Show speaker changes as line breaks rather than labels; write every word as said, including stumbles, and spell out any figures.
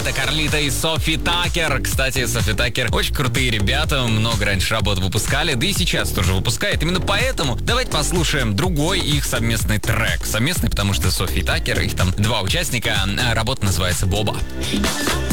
Это Карлита и Софи Таккер. Кстати, Софи Таккер очень крутые ребята, много раньше работ выпускали, да и сейчас тоже выпускает. Именно поэтому давайте послушаем другой их совместный трек. Совместный, потому что Софи Таккер, их там два участника. Работа называется «Боба».